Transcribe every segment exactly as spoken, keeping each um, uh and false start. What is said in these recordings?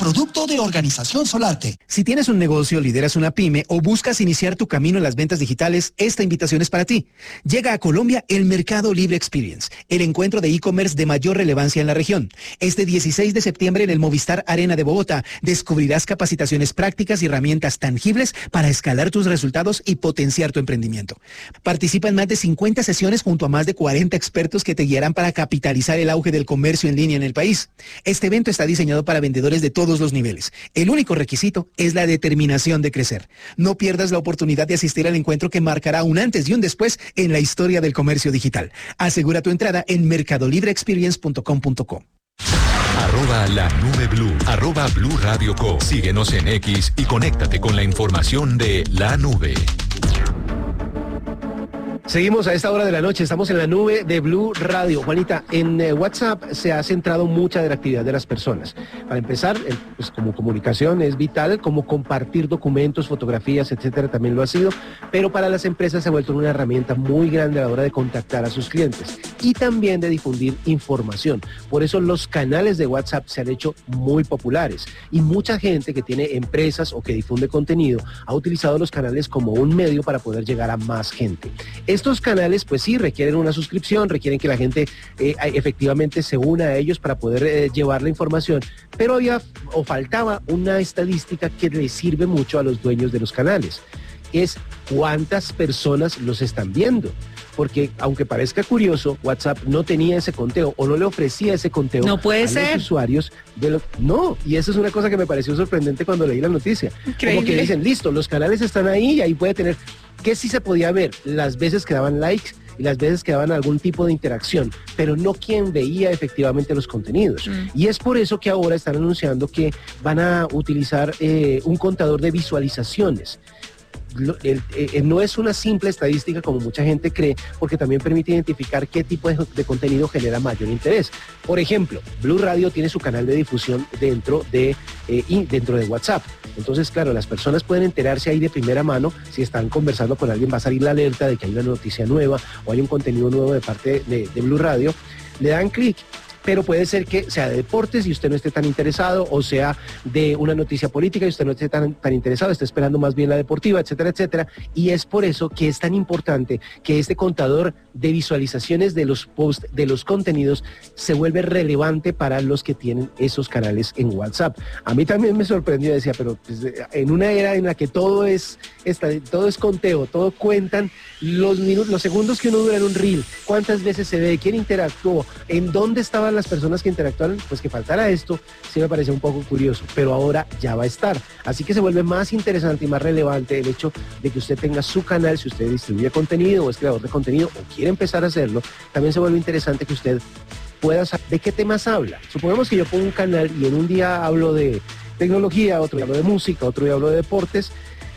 producto de Organización Solarte. Si tienes un negocio, lideras una pyme o buscas iniciar tu camino en las ventas digitales, esta invitación es para ti. Llega a Colombia el Mercado Libre Experience, el encuentro de e-commerce de mayor relevancia en la región. Este dieciséis de septiembre en el Movistar Arena de Bogotá descubrirás capacitaciones prácticas y herramientas tangibles para escalar tus resultados y potenciar tu emprendimiento. Participa en más de cincuenta sesiones junto a más de cuarenta expertos que te guiarán para capitalizar el auge del comercio en línea en el país. Este evento está diseñado para vendedores de todos los niveles. El único requisito es la determinación de crecer. No pierdas la oportunidad de asistir al encuentro que marcará un antes y un después en la historia del comercio digital. Asegura tu entrada en mercadolibre experience punto com punto co. Arroba la nube blue, arroba Blue Radio Co. Síguenos en X y conéctate con la información de la nube. Seguimos a esta hora de la noche, estamos en la nube de Blue Radio. Juanita, en eh, WhatsApp se ha centrado mucha de la actividad de las personas. Para empezar, eh, pues como comunicación es vital, como compartir documentos, fotografías, etcétera, también lo ha sido, pero para las empresas se ha vuelto una herramienta muy grande a la hora de contactar a sus clientes y también de difundir información. Por eso los canales de WhatsApp se han hecho muy populares y mucha gente que tiene empresas o que difunde contenido ha utilizado los canales como un medio para poder llegar a más gente. Estos canales, pues sí, requieren una suscripción, requieren que la gente eh, efectivamente se una a ellos para poder eh, llevar la información, pero había o faltaba una estadística que le sirve mucho a los dueños de los canales, es cuántas personas los están viendo. Porque aunque parezca curioso, WhatsApp no tenía ese conteo o no le ofrecía ese conteo no puede a ser. los usuarios de lo... No, y eso es una cosa que me pareció sorprendente cuando leí la noticia. Increíble. Como que dicen, listo, los canales están ahí y ahí puede tener... ¿Qué sí se podía ver? Las veces que daban likes y las veces que daban algún tipo de interacción, pero no quien veía efectivamente los contenidos. Mm. Y es por eso que ahora están anunciando que van a utilizar eh, un contador de visualizaciones. El, el, no es una simple estadística como mucha gente cree, porque también permite identificar qué tipo de, de contenido genera mayor interés. Por ejemplo, Blue Radio tiene su canal de difusión dentro de, eh, y dentro de WhatsApp. Entonces, claro, las personas pueden enterarse ahí de primera mano. Si están conversando con alguien, va a salir la alerta de que hay una noticia nueva o hay un contenido nuevo de parte de, de Blue Radio. Le dan clic. Pero puede ser que sea de deportes y usted no esté tan interesado, o sea de una noticia política y usted no esté tan, tan interesado, esté esperando más bien la deportiva, etcétera, etcétera. Y es por eso que es tan importante que este contador de visualizaciones de los posts, de los contenidos, se vuelve relevante para los que tienen esos canales en WhatsApp. A mí también me sorprendió, decía, pero pues, en una era en la que todo es, está, todo es conteo, todo cuentan los minutos, los segundos que uno dura en un reel, cuántas veces se ve, quién interactuó, en dónde estaban las personas que interactuaron, pues que faltara esto, sí me parece un poco curioso, pero ahora ya va a estar. Así que se vuelve más interesante y más relevante el hecho de que usted tenga su canal, si usted distribuye contenido o es creador de contenido o quiere empezar a hacerlo, también se vuelve interesante que usted pueda saber de qué temas habla. Supongamos que yo pongo un canal y en un día hablo de tecnología, otro día hablo de música, otro día hablo de deportes,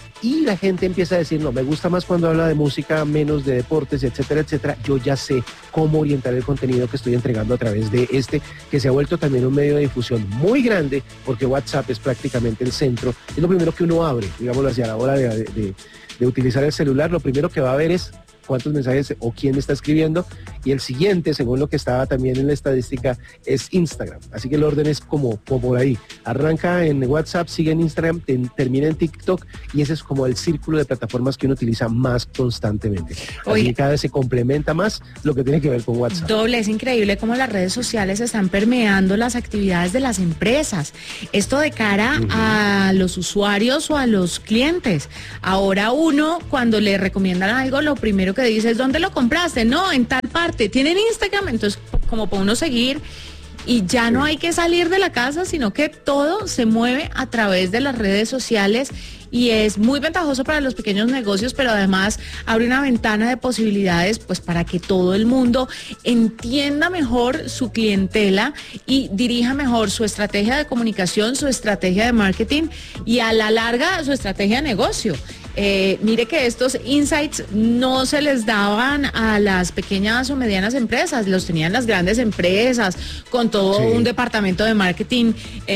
y la gente empieza a decir, no, me gusta más cuando habla de música, menos de deportes, etcétera, etcétera. Yo ya sé cómo orientar el contenido que estoy entregando a través de este, que se ha vuelto también un medio de difusión muy grande, porque WhatsApp es prácticamente el centro, es lo primero que uno abre, digámoslo así, a la hora de, de, de utilizar el celular, lo primero que va a ver es cuántos mensajes o quién está escribiendo, y el siguiente, según lo que estaba también en la estadística, es Instagram. Así que el orden es como, como por ahí. Arranca en WhatsApp, sigue en Instagram, ten, termina en TikTok, y ese es como el círculo de plataformas que uno utiliza más constantemente. Oye, así que cada vez se complementa más lo que tiene que ver con WhatsApp. Doble, es increíble cómo las redes sociales están permeando las actividades de las empresas. Esto de cara uh-huh. a los usuarios o a los clientes. Ahora uno, cuando le recomiendan algo, lo primero que dice es, ¿dónde lo compraste? No, en tal parte. ¿Tienen Instagram? Entonces, como para uno seguir, y ya no hay que salir de la casa, sino que todo se mueve a través de las redes sociales, y es muy ventajoso para los pequeños negocios, pero además abre una ventana de posibilidades pues para que todo el mundo entienda mejor su clientela y dirija mejor su estrategia de comunicación, su estrategia de marketing y a la larga su estrategia de negocio. Eh, mire que estos insights no se les daban a las pequeñas o medianas empresas, los tenían las grandes empresas con todo sí. un departamento de marketing,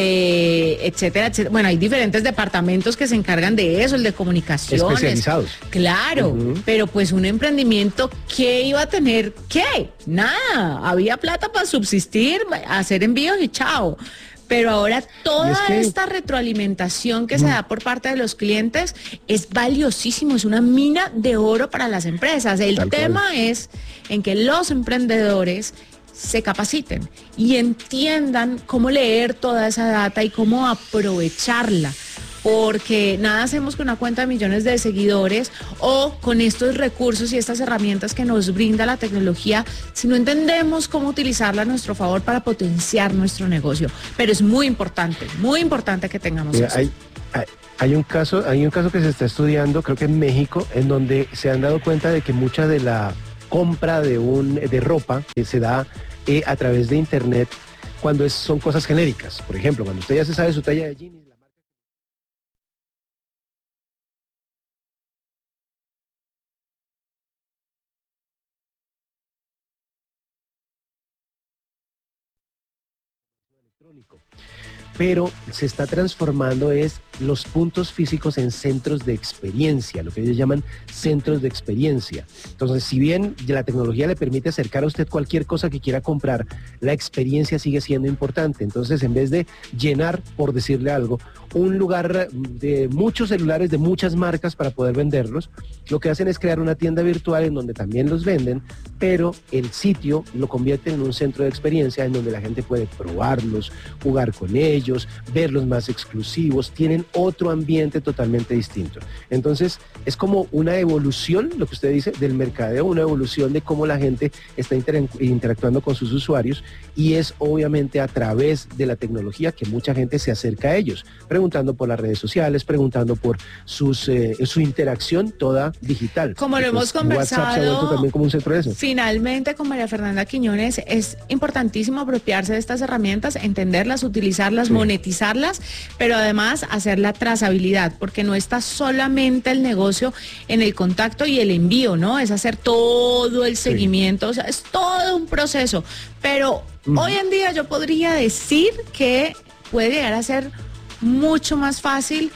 eh, etcétera, etcétera. Bueno, hay diferentes departamentos que se encargan de eso, el de comunicaciones. Especializados. Claro, uh-huh. pero pues un emprendimiento, ¿qué iba a tener? ¿Qué? Nada, había plata para subsistir, hacer envíos y chao. Pero ahora toda es que... esta retroalimentación que mm. se da por parte de los clientes es valiosísimo, es una mina de oro para las empresas. El Tal tema cual. es en que los emprendedores se capaciten y entiendan cómo leer toda esa data y cómo aprovecharla. Porque nada hacemos con una cuenta de millones de seguidores o con estos recursos y estas herramientas que nos brinda la tecnología si no entendemos cómo utilizarla a nuestro favor para potenciar nuestro negocio. Pero es muy importante, muy importante que tengamos Mira, eso. Hay, hay, hay, un caso, hay un caso que se está estudiando, creo que en México, en donde se han dado cuenta de que mucha de la compra de, un, de ropa que se da eh, a través de internet cuando es, son cosas genéricas. Por ejemplo, cuando usted ya se sabe su talla de jeans, pero se está transformando es los puntos físicos en centros de experiencia, lo que ellos llaman centros de experiencia. Entonces, si bien la tecnología le permite acercar a usted cualquier cosa que quiera comprar, la experiencia sigue siendo importante. Entonces, en vez de llenar, por decirle algo, un lugar de muchos celulares de muchas marcas para poder venderlos, lo que hacen es crear una tienda virtual en donde también los venden, pero el sitio lo convierten en un centro de experiencia en donde la gente puede probarlos, jugar con ellos, verlos más exclusivos, tienen otro ambiente totalmente distinto. Entonces, es como una evolución, lo que usted dice, del mercadeo, una evolución de cómo la gente está inter- interactuando con sus usuarios, y es obviamente a través de la tecnología que mucha gente se acerca a ellos, preguntando por las redes sociales, preguntando por sus, eh, su interacción toda digital. Como lo hemos conversado, WhatsApp se ha vuelto también como un centro de eso. Finalmente, con María Fernanda Quiñones, es importantísimo apropiarse de estas herramientas, entenderlas, utilizarlas, sí. monetizarlas, pero además hacer la trazabilidad, porque no está solamente el negocio en el contacto y el envío, ¿no? Es hacer todo el seguimiento, sí. o sea, es todo un proceso. Pero uh-huh. hoy en día yo podría decir que puede llegar a ser mucho más fácil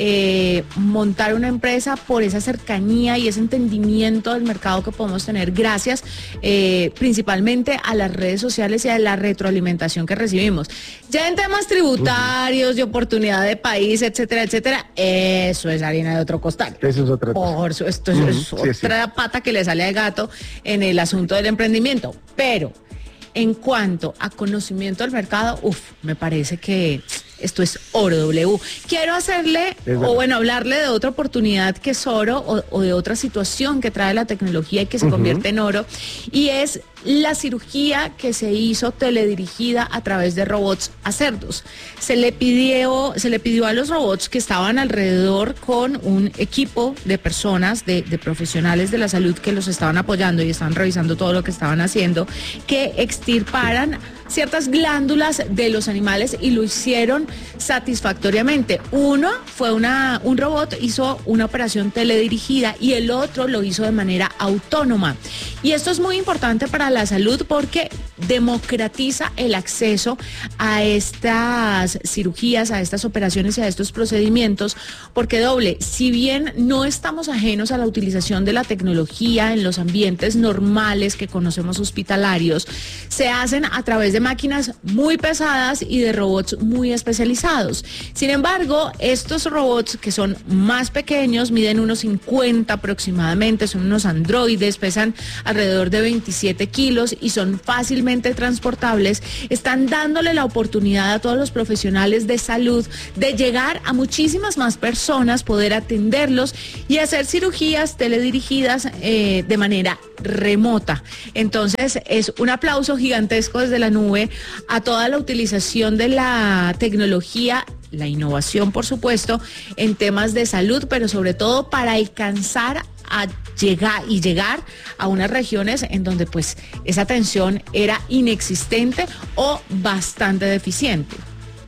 eh, montar una empresa por esa cercanía y ese entendimiento del mercado que podemos tener gracias eh, principalmente a las redes sociales y a la retroalimentación que recibimos. Ya en temas tributarios, de oportunidad de país, etcétera, etcétera, eso es harina de otro costal. Eso es otra cosa. Por eso, esto uh-huh. es sí, otra sí. pata que le sale al gato en el asunto del emprendimiento. Pero en cuanto a conocimiento del mercado, uff, me parece que esto es oro W. Quiero hacerle, o bueno, hablarle de otra oportunidad que es oro, o, o de otra situación que trae la tecnología y que se uh-huh. convierte en oro, y es la cirugía que se hizo teledirigida a través de robots a cerdos. Se le pidió, se le pidió a los robots que estaban alrededor con un equipo de personas, de, de profesionales de la salud que los estaban apoyando y estaban revisando todo lo que estaban haciendo, que extirparan ciertas glándulas de los animales, y lo hicieron satisfactoriamente. Uno fue una, un robot hizo una operación teledirigida y el otro lo hizo de manera autónoma. Y esto es muy importante para la salud porque democratiza el acceso a estas cirugías, a estas operaciones y a estos procedimientos, porque doble, si bien no estamos ajenos a la utilización de la tecnología en los ambientes normales que conocemos hospitalarios, se hacen a través de máquinas muy pesadas y de robots muy especializados. Sin embargo, estos robots que son más pequeños, miden unos cincuenta aproximadamente, son unos androides, pesan alrededor de veintisiete kilos y son fácilmente transportables, están dándole la oportunidad a todos los profesionales de salud de llegar a muchísimas más personas, poder atenderlos y hacer cirugías teledirigidas eh, de manera remota. Entonces, es un aplauso gigantesco desde la nube a toda la utilización de la tecnología, la innovación, por supuesto, en temas de salud, pero sobre todo para alcanzar a llegar y llegar a unas regiones en donde pues esa atención era inexistente o bastante deficiente.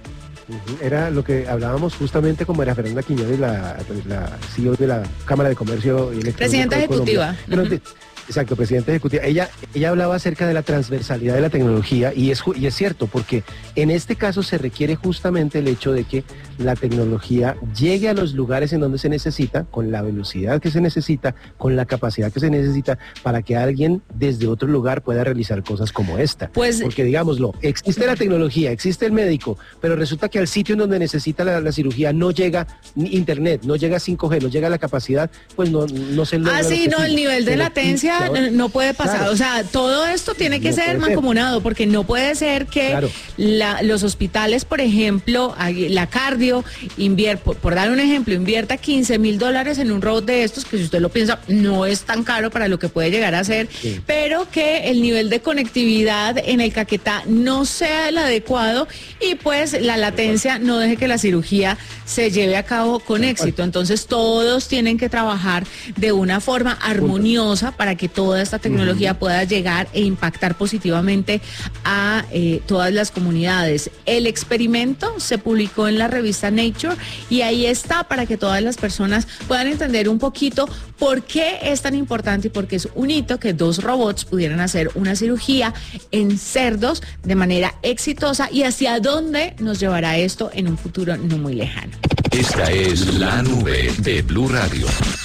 Era lo que hablábamos justamente con María Fernanda Quiñones, la, la C E O de la Cámara de Comercio y Electrónico Presidenta de ejecutiva. Colombia. Pero, Exacto, presidenta ejecutiva. Ella, ella hablaba acerca de la transversalidad de la tecnología y es, y es cierto, porque en este caso se requiere justamente el hecho de que la tecnología llegue a los lugares en donde se necesita, con la velocidad que se necesita, con la capacidad que se necesita, para que alguien desde otro lugar pueda realizar cosas como esta. Pues, porque digámoslo, existe la tecnología, existe el médico, pero resulta que al sitio en donde necesita la, la cirugía no llega ni internet, no llega cinco G, no llega la capacidad, pues no, no se logra. Ah, sí, no, el nivel de latencia no puede pasar. Claro. O sea, todo esto tiene que no ser mancomunado, ser. porque no puede ser que claro. la, los hospitales, por ejemplo, la cardio, invier, por, por dar un ejemplo, invierta quince mil dólares en un robot de estos, que si usted lo piensa, no es tan caro para lo que puede llegar a ser, sí. pero que el nivel de conectividad en el Caquetá no sea el adecuado y pues la latencia no deje que la cirugía se lleve a cabo con éxito. Entonces todos tienen que trabajar de una forma armoniosa para que toda esta tecnología uh-huh. pueda llegar e impactar positivamente a eh, todas las comunidades. El experimento se publicó en la revista Nature y ahí está para que todas las personas puedan entender un poquito por qué es tan importante y por qué es un hito que dos robots pudieran hacer una cirugía en cerdos de manera exitosa y hacia dónde nos llevará esto en un futuro no muy lejano. Esta es La Nube de Blue Radio.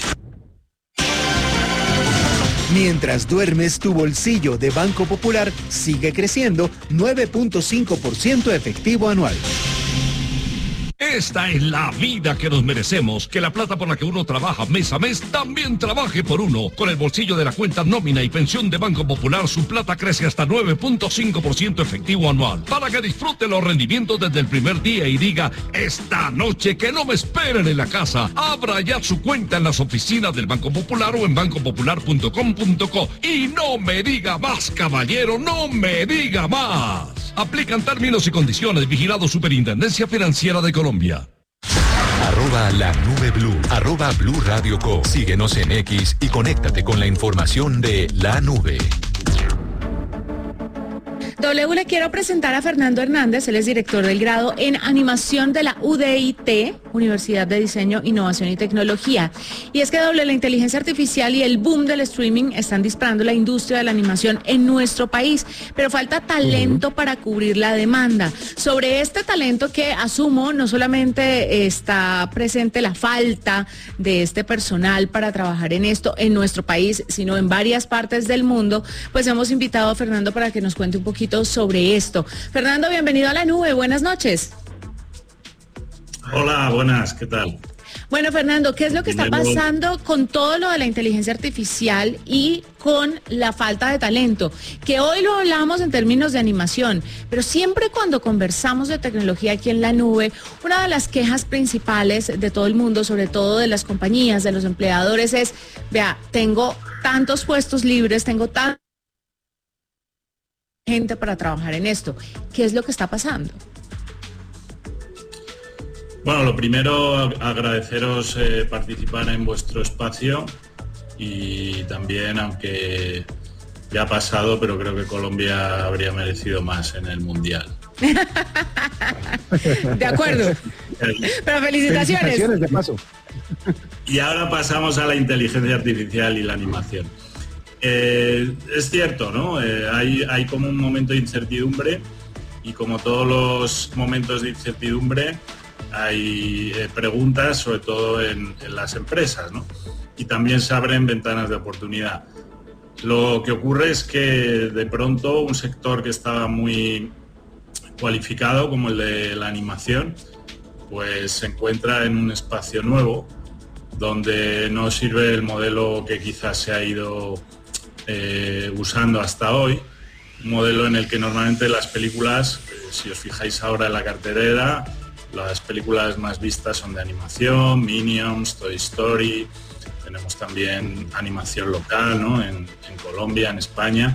Mientras duermes, tu bolsillo de Banco Popular sigue creciendo nueve punto cinco por ciento efectivo anual. Esta es la vida que nos merecemos, que la plata por la que uno trabaja mes a mes también trabaje por uno. Con el bolsillo de la cuenta nómina y pensión de Banco Popular, su plata crece hasta nueve punto cinco por ciento efectivo anual. Para que disfrute los rendimientos desde el primer día y diga, esta noche que no me esperen en la casa. Abra ya su cuenta en las oficinas del Banco Popular o en banco popular punto com punto co. Y no me diga más, caballero, no me diga más. Aplican términos y condiciones. Vigilado Superintendencia Financiera de Colombia. Arroba la nube blue. Arroba Blue Radio Co. Síguenos en X y conéctate con la información de la nube. W, le quiero presentar a Fernando Hernández, él es director del grado en animación de la U D I T, Universidad de Diseño, Innovación y Tecnología. Y es que W, la inteligencia artificial y el boom del streaming están disparando la industria de la animación en nuestro país, pero falta talento uh-huh. para cubrir la demanda. Sobre este talento que asumo, no solamente está presente la falta de este personal para trabajar en esto en nuestro país, sino en varias partes del mundo, pues hemos invitado a Fernando para que nos cuente un poquito sobre esto. Fernando, bienvenido a La Nube, buenas noches. Hola, buenas, ¿qué tal? Bueno, Fernando, ¿qué es lo que está pasando con todo lo de la inteligencia artificial y con la falta de talento? Que hoy lo hablamos en términos de animación, pero siempre cuando conversamos de tecnología aquí en La Nube, una de las quejas principales de todo el mundo, sobre todo de las compañías, de los empleadores, es, vea, tengo tantos puestos libres, tengo tan gente para trabajar en esto. ¿Qué es lo que está pasando? Bueno, lo primero, agradeceros eh, participar en vuestro espacio y también, aunque ya ha pasado, pero creo que Colombia habría merecido más en el Mundial. De acuerdo. Pero felicitaciones. Felicitaciones de paso. Y ahora pasamos a la inteligencia artificial y la animación. Eh, es cierto, ¿no? Eh, hay, hay como un momento de incertidumbre y como todos los momentos de incertidumbre hay eh, preguntas, sobre todo en, en las empresas, ¿no? Y también se abren ventanas de oportunidad. Lo que ocurre es que de pronto un sector que estaba muy cualificado, como el de la animación, pues se encuentra en un espacio nuevo donde no sirve el modelo que quizás se ha ido Eh, usando hasta hoy, un modelo en el que normalmente las películas, eh, si os fijáis ahora en la cartelera, las películas más vistas son de animación, Minions, Toy Story, tenemos también animación local, ¿no? en, en Colombia, en España,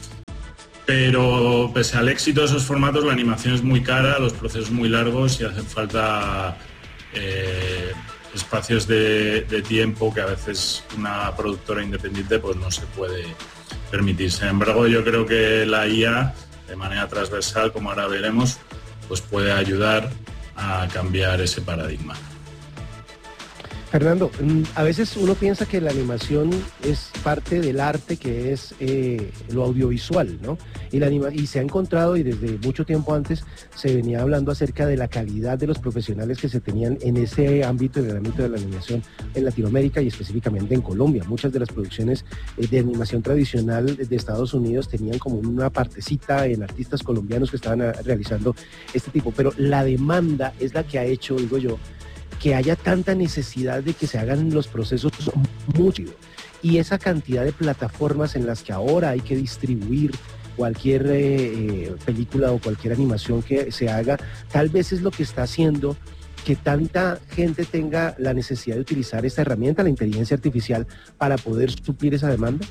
pero pese al éxito de esos formatos, la animación es muy cara, los procesos muy largos y hacen falta eh, espacios de, de tiempo que a veces una productora independiente pues no se puede permitir. Sin embargo, yo creo que la I A, de manera transversal, como ahora veremos, pues puede ayudar a cambiar ese paradigma. Fernando, a veces uno piensa que la animación es parte del arte que es eh, lo audiovisual, ¿no? Y, la anima y se ha encontrado, y desde mucho tiempo antes se venía hablando acerca de la calidad de los profesionales que se tenían en ese ámbito, en el ámbito de la animación en Latinoamérica y específicamente en Colombia. Muchas de las producciones eh, de animación tradicional de Estados Unidos tenían como una partecita en artistas colombianos que estaban a, realizando este tipo, pero la demanda es la que ha hecho, digo yo, que haya tanta necesidad de que se hagan los procesos mucho, y esa cantidad de plataformas en las que ahora hay que distribuir cualquier eh, película o cualquier animación que se haga, tal vez es lo que está haciendo que tanta gente tenga la necesidad de utilizar esta herramienta, la inteligencia artificial, para poder suplir esa demanda.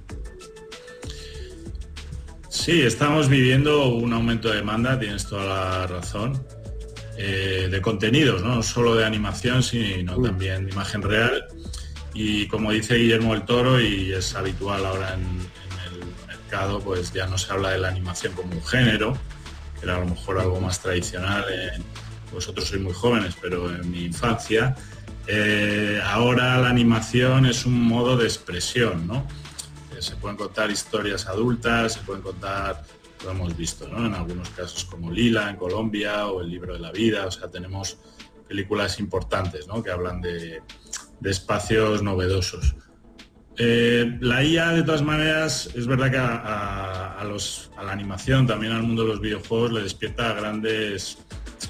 Sí, estamos viviendo un aumento de demanda, tienes toda la razón. Eh, de contenidos, ¿no? No solo de animación, sino uh. también de imagen real. Y como dice Guillermo del Toro, y es habitual ahora en, en el mercado, pues ya no se habla de la animación como un género, que era a lo mejor algo más tradicional. En, vosotros sois muy jóvenes, pero en mi infancia, eh, ahora la animación es un modo de expresión, ¿no? Eh, se pueden contar historias adultas, se pueden contar... Lo hemos visto, ¿no? En algunos casos como Lila en Colombia o El libro de la vida, o sea, tenemos películas importantes, ¿no? Que hablan de, de espacios novedosos. Eh, la I A, de todas maneras, es verdad que a, a, a, los, a la animación, también al mundo de los videojuegos, le despierta grandes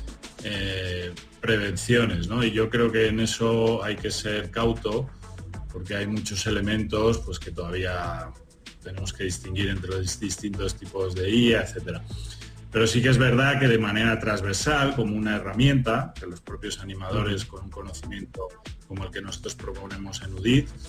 eh, prevenciones, ¿no? Y yo creo que en eso hay que ser cauto, porque hay muchos elementos pues, que todavía... tenemos que distinguir entre los distintos tipos de I A, etcétera. Pero sí que es verdad que de manera transversal, como una herramienta, que los propios animadores con un conocimiento como el que nosotros proponemos en U D I T,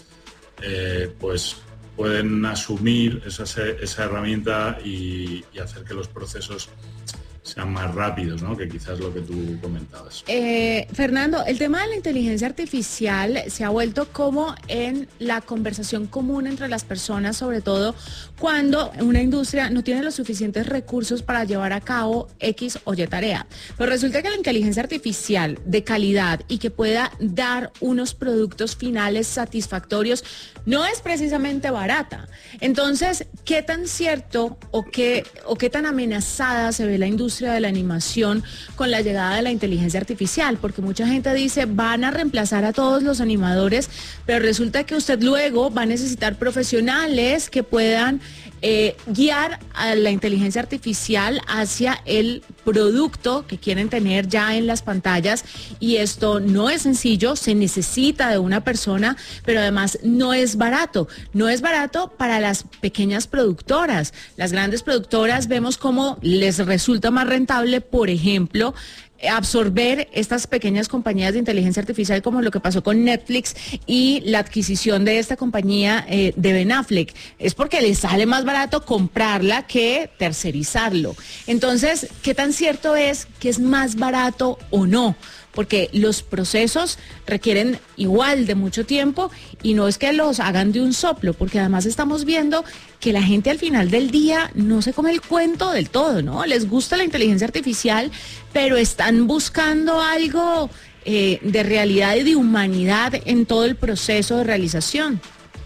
eh, pues pueden asumir esa, esa herramienta y, y hacer que los procesos sean más rápidos, ¿no? Que quizás lo que tú comentabas. Eh, Fernando, el tema de la inteligencia artificial se ha vuelto como en la conversación común entre las personas, sobre todo cuando una industria no tiene los suficientes recursos para llevar a cabo X o Y tarea. Pero resulta que la inteligencia artificial de calidad y que pueda dar unos productos finales satisfactorios no es precisamente barata. Entonces, ¿qué tan cierto o qué, o qué tan amenazada se ve la industria de la animación con la llegada de la inteligencia artificial? Porque mucha gente dice, van a reemplazar a todos los animadores, pero resulta que usted luego va a necesitar profesionales que puedan eh, guiar a la inteligencia artificial hacia el producto que quieren tener ya en las pantallas, y esto no es sencillo, se necesita de una persona, pero además no es barato, no es barato para las pequeñas productoras. Las grandes productoras vemos cómo les resulta más rentable, por ejemplo, absorber estas pequeñas compañías de inteligencia artificial, como lo que pasó con Netflix y la adquisición de esta compañía eh, de Ben Affleck. Es porque les sale más barato comprarla que tercerizarlo. Entonces, ¿qué tan cierto es que es más barato o no? Porque los procesos requieren igual de mucho tiempo y no es que los hagan de un soplo, porque además estamos viendo que la gente al final del día no se come el cuento del todo, ¿no? Les gusta la inteligencia artificial, pero están buscando algo eh, de realidad y de humanidad en todo el proceso de realización.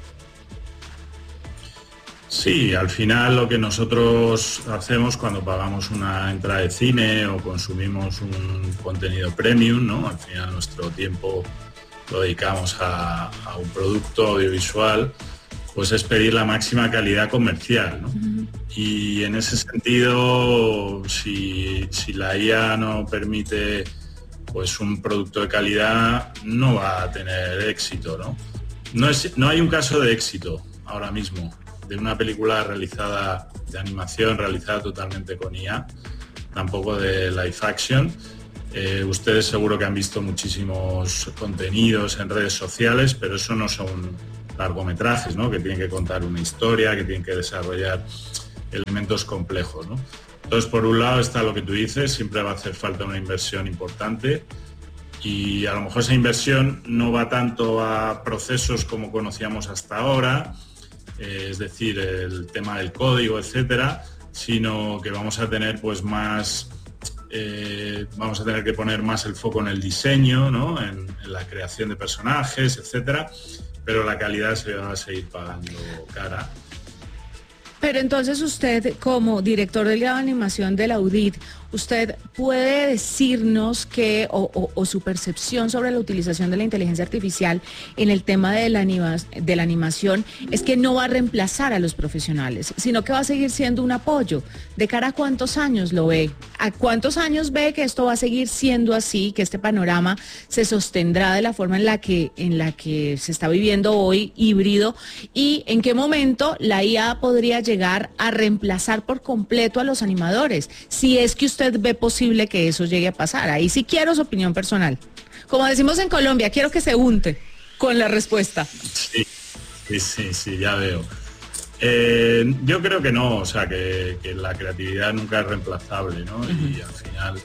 Sí, al final lo que nosotros hacemos cuando pagamos una entrada de cine o consumimos un contenido premium, ¿no? Al final nuestro tiempo lo dedicamos a, a un producto audiovisual, pues es pedir la máxima calidad comercial, ¿no? Uh-huh. Y en ese sentido, si, si la I A no permite pues un producto de calidad, no va a tener éxito, ¿no? No, es, no hay un caso de éxito ahora mismo de una película realizada de animación, realizada totalmente con I A, tampoco de live action. Eh, ustedes seguro que han visto muchísimos contenidos en redes sociales, pero eso no son largometrajes, ¿no? Que tienen que contar una historia, que tienen que desarrollar elementos complejos, ¿no? Entonces, por un lado está lo que tú dices, siempre va a hacer falta una inversión importante, y a lo mejor esa inversión no va tanto a procesos como conocíamos hasta ahora, eh, es decir, el tema del código, etcétera, sino que vamos a tener pues más eh, vamos a tener que poner más el foco en el diseño, ¿no? en, en la creación de personajes, etcétera, pero la calidad se va a seguir pagando cara. Pero entonces usted, como director del grado de animación de la U D I T, ¿usted puede decirnos que, o, o, o su percepción sobre la utilización de la inteligencia artificial en el tema de la, anima, de la animación es que no va a reemplazar a los profesionales, sino que va a seguir siendo un apoyo? ¿De cara a cuántos años lo ve? ¿A cuántos años ve que esto va a seguir siendo así, que este panorama se sostendrá de la forma en la que, en la que se está viviendo hoy, híbrido? ¿Y en qué momento la I A podría llegar a reemplazar por completo a los animadores? Si es que usted ve posible que eso llegue a pasar. Ahí sí quiero su opinión personal. Como decimos en Colombia, quiero que se unte con la respuesta. Sí, sí, sí, sí, ya veo. Eh, yo creo que no, o sea, que, que la creatividad nunca es reemplazable, ¿no? Uh-huh. Y al final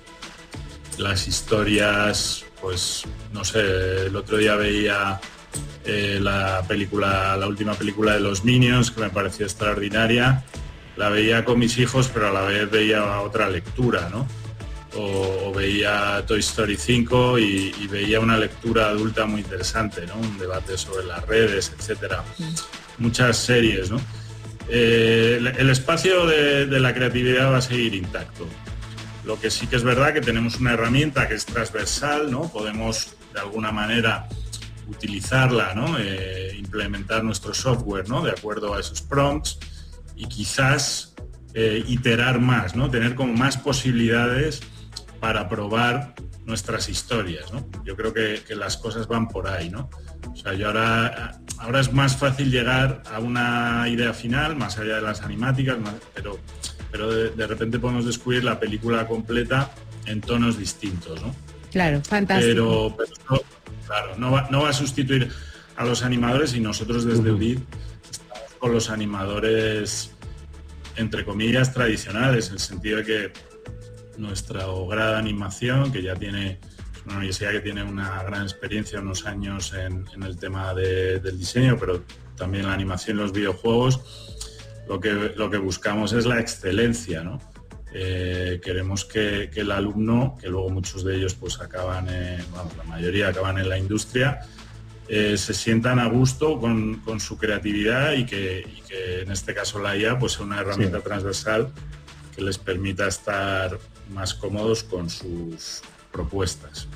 las historias, pues, no sé, el otro día veía eh, la película, la última película de los Minions, que me pareció extraordinaria. La veía con mis hijos, pero a la vez veía otra lectura, ¿no? O, o veía Toy Story cinco y, y veía una lectura adulta muy interesante, ¿no? Un debate sobre las redes, etcétera. Mm. Muchas series, ¿no? Eh, el, el espacio de, de la creatividad va a seguir intacto. Lo que sí que es verdad que tenemos una herramienta que es transversal, ¿no? Podemos, de alguna manera, utilizarla, ¿no? Eh, implementar nuestro software, ¿no? De acuerdo a esos prompts. Y quizás eh, iterar más, ¿no? Tener como más posibilidades para probar nuestras historias, ¿no? Yo creo que, que las cosas van por ahí, ¿no? O sea, yo ahora, ahora es más fácil llegar a una idea final, más allá de las animáticas, más, pero, pero de, de repente podemos descubrir la película completa en tonos distintos, ¿no? Claro, fantástico. Pero, pero no, claro, no va, no va a sustituir a los animadores, y nosotros desde U D I T con los animadores, entre comillas, tradicionales, en el sentido de que nuestra grado de animación, que ya tiene una universidad que tiene una gran experiencia, unos años en, en el tema de, del diseño, pero también la animación y los videojuegos, lo que, lo que buscamos es la excelencia, ¿no? Eh, queremos que, que el alumno, que luego muchos de ellos pues acaban, en, bueno, la mayoría acaban en la industria, Eh, se sientan a gusto con, con su creatividad y que, y que en este caso la I A pues sea una herramienta sí. transversal que les permita estar más cómodos con sus propuestas.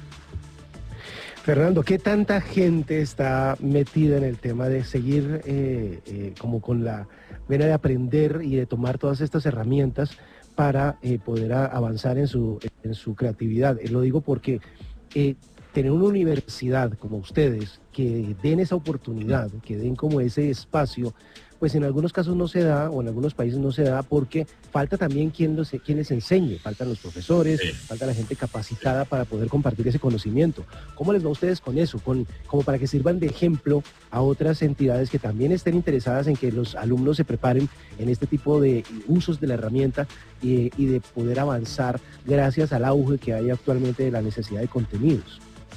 Fernando, ¿qué tanta gente está metida en el tema de seguir eh, eh, como con la vena de aprender y de tomar todas estas herramientas para eh, poder a, avanzar en su, en su creatividad? Eh, lo digo porque eh, tener una universidad como ustedes que den esa oportunidad, que den como ese espacio, pues en algunos casos no se da, o en algunos países no se da, porque falta también quien, los, quien les enseñe, faltan los profesores, sí. falta la gente capacitada para poder compartir ese conocimiento. ¿Cómo les va a ustedes con eso? Con, como para que sirvan de ejemplo a otras entidades que también estén interesadas en que los alumnos se preparen en este tipo de usos de la herramienta y, y de poder avanzar gracias al auge que hay actualmente de la necesidad de contenidos.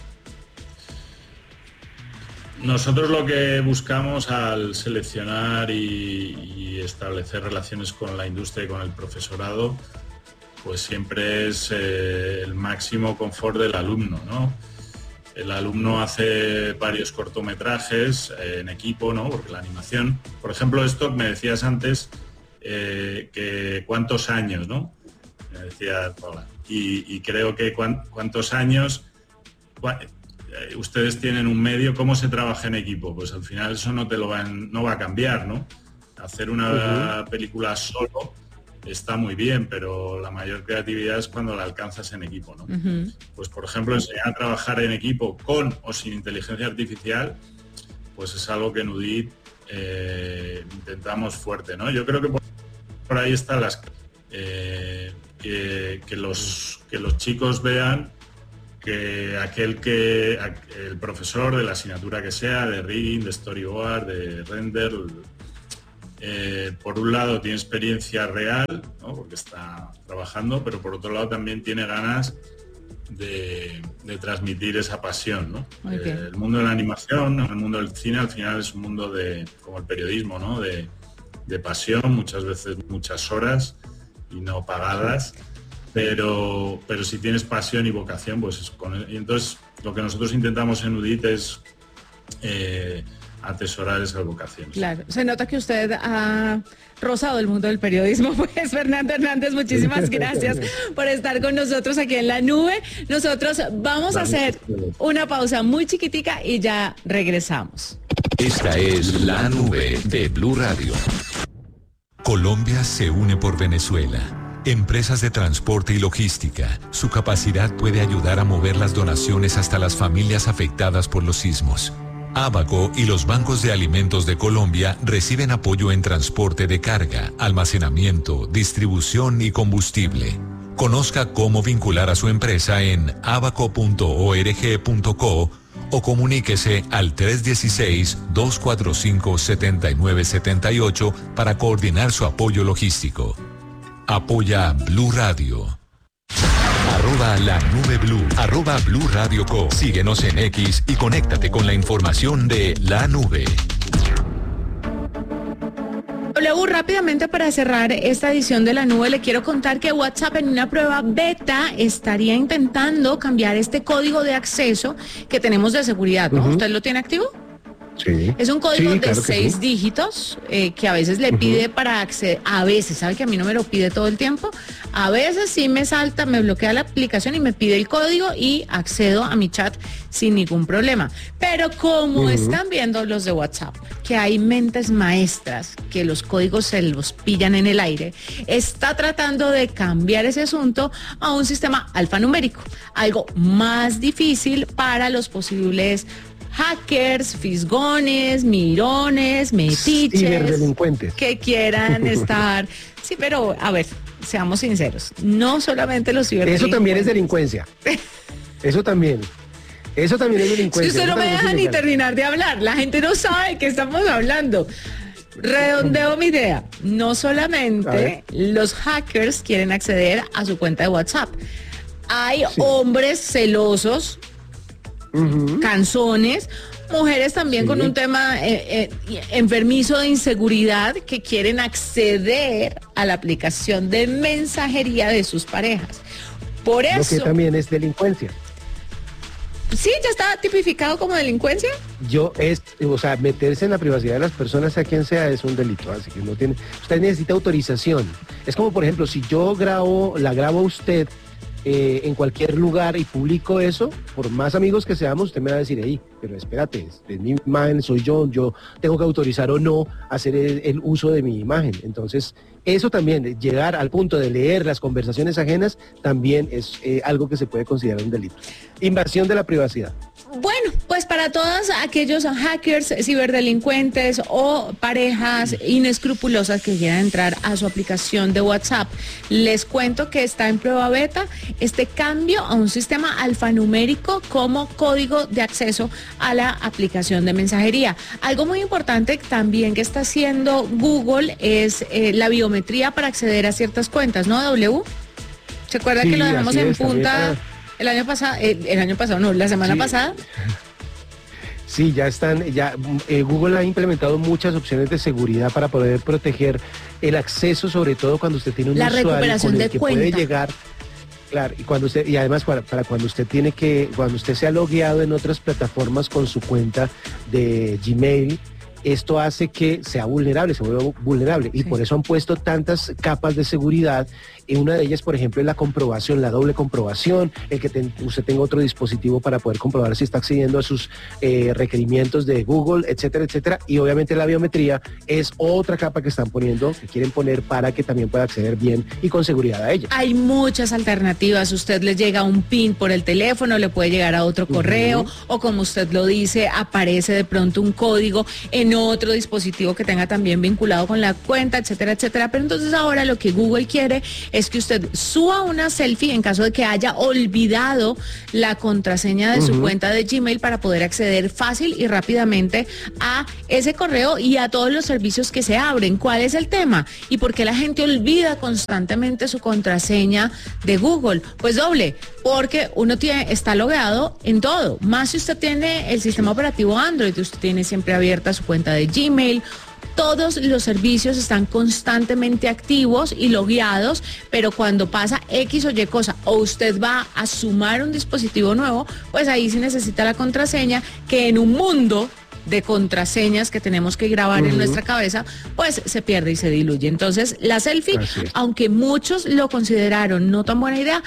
Nosotros lo que buscamos al seleccionar y, y establecer relaciones con la industria y con el profesorado, pues siempre es eh, el máximo confort del alumno, ¿no? El alumno hace varios cortometrajes eh, en equipo, ¿no? Porque la animación, por ejemplo, esto me decías antes, eh, que cuántos años, ¿no? Me decía Paula. Y, y creo que cuan, cuántos años... Cuan, ustedes tienen un medio, ¿cómo se trabaja en equipo? Pues al final eso no te lo van, no va a cambiar, ¿no? Hacer una uh-huh. película solo está muy bien, pero la mayor creatividad es cuando la alcanzas en equipo, ¿no? Uh-huh. Pues por ejemplo, enseñar a trabajar en equipo con o sin inteligencia artificial, pues es algo que en U D I T eh, intentamos fuerte, ¿no? Yo creo que por, por ahí están las eh, que, que los que los chicos vean que aquel que el profesor de la asignatura que sea, de rigging, de storyboard, de render, eh, por un lado tiene experiencia real, ¿no? Porque está trabajando, pero por otro lado también tiene ganas de, de transmitir esa pasión, ¿no? Okay. Eh, el mundo de la animación, el mundo del cine al final es un mundo de, como el periodismo, ¿no? De, de pasión, muchas veces muchas horas y no pagadas. pero, pero si tienes pasión y vocación, pues eso. Con el, y entonces lo que nosotros intentamos en UDIT es eh, atesorar esas vocaciones. Claro, se nota que usted ha rozado el mundo del periodismo. Pues Fernando Hernández, muchísimas gracias por estar con nosotros aquí en La Nube. Nosotros vamos a hacer una pausa muy chiquitica y ya regresamos. Esta es La Nube de Blue Radio. Colombia se une por Venezuela. Empresas de transporte y logística. Su capacidad puede ayudar a mover las donaciones hasta las familias afectadas por los sismos. Abaco y los bancos de alimentos de Colombia reciben apoyo en transporte de carga, almacenamiento, distribución y combustible. Conozca cómo vincular a su empresa en abaco punto org punto co o comuníquese al tres uno seis, dos cuatro cinco, siete nueve siete ocho para coordinar su apoyo logístico. Apoya Blue Radio. Arroba la nube blue, arroba Blue Radio Co. Síguenos en X y conéctate con la información de La Nube. W, rápidamente para cerrar esta edición de La Nube, le quiero contar que WhatsApp en una prueba beta estaría intentando cambiar este código de acceso que tenemos de seguridad, ¿no? Uh-huh. ¿Usted lo tiene activo? Sí. Es un código sí, de claro seis sí. dígitos eh, que a veces le uh-huh. pide para acceder, a veces, ¿sabe que a mí no me lo pide todo el tiempo? A veces sí me salta, me bloquea la aplicación y me pide el código y accedo a mi chat sin ningún problema. Pero como uh-huh. están viendo los de WhatsApp, que hay mentes maestras, que los códigos se los pillan en el aire, está tratando de cambiar ese asunto a un sistema alfanumérico, algo más difícil para los posibles hackers, fisgones, mirones, metiches, ciberdelincuentes que quieran estar. Sí, pero a ver, seamos sinceros, no solamente los ciberdelincuentes. Eso también es delincuencia. Eso también. Eso también es delincuencia. Si usted no me deja ni terminar de hablar, la gente no sabe de qué estamos hablando. Redondeo mi idea. No solamente los hackers quieren acceder a su cuenta de WhatsApp. Hay sí. hombres celosos, Uh-huh. canzones, mujeres también sí. con un tema eh, eh, enfermizo de inseguridad que quieren acceder a la aplicación de mensajería de sus parejas. Por eso... Lo que también es delincuencia. Sí, ya está tipificado como delincuencia. Yo es, o sea, meterse en la privacidad de las personas, sea quien sea, es un delito, así que no tiene... Usted necesita autorización. Es como, por ejemplo, si yo grabo, la grabo a usted Eh, en cualquier lugar y publico eso, por más amigos que seamos, usted me va a decir, hey, pero espérate, es, es mi imagen, soy yo, yo tengo que autorizar o no hacer el, el uso de mi imagen. Entonces, eso también, llegar al punto de leer las conversaciones ajenas, también es eh, algo que se puede considerar un delito. Invasión de la privacidad. Bueno, pues para todos aquellos hackers, ciberdelincuentes o parejas inescrupulosas que quieran entrar a su aplicación de WhatsApp, les cuento que está en prueba beta este cambio a un sistema alfanumérico como código de acceso a la aplicación de mensajería. Algo muy importante también que está haciendo Google es eh, la biometría para acceder a ciertas cuentas, ¿no, W? ¿Se acuerda sí, que lo dejamos en es, punta? El año pasado, el, el año pasado, no, la semana sí. pasada. Sí, ya están, ya eh, Google ha implementado muchas opciones de seguridad para poder proteger el acceso, sobre todo cuando usted tiene un la usuario recuperación con el de que cuenta. puede llegar. Claro, y cuando usted, y además para, para cuando usted tiene que, cuando usted se ha logueado en otras plataformas con su cuenta de Gmail, esto hace que sea vulnerable, se vuelva vulnerable. Y sí. por eso han puesto tantas capas de seguridad. Y una de ellas, por ejemplo, es la comprobación, la doble comprobación, el que ten, usted tenga otro dispositivo para poder comprobar si está accediendo a sus eh, requerimientos de Google, etcétera, etcétera. Y obviamente la biometría es otra capa que están poniendo, que quieren poner para que también pueda acceder bien y con seguridad a ella. Hay muchas alternativas. Usted le llega un PIN por el teléfono, le puede llegar a otro correo, uh-huh. o como usted lo dice, aparece de pronto un código en otro dispositivo que tenga también vinculado con la cuenta, etcétera, etcétera. Pero entonces ahora lo que Google quiere es que usted suba una selfie en caso de que haya olvidado la contraseña de uh-huh. su cuenta de Gmail para poder acceder fácil y rápidamente a ese correo y a todos los servicios que se abren. ¿Cuál es el tema? ¿Y por qué la gente olvida constantemente su contraseña de Google? Pues doble, porque uno tiene, está logueado en todo. Más si usted tiene el sistema operativo Android, usted tiene siempre abierta su cuenta de Gmail, todos los servicios están constantemente activos y logueados, pero cuando pasa X o Y cosa o usted va a sumar un dispositivo nuevo, pues ahí sí necesita la contraseña, que en un mundo de contraseñas que tenemos que grabar uh-huh. en nuestra cabeza, pues se pierde y se diluye. Entonces, la selfie, aunque muchos lo consideraron no tan buena idea,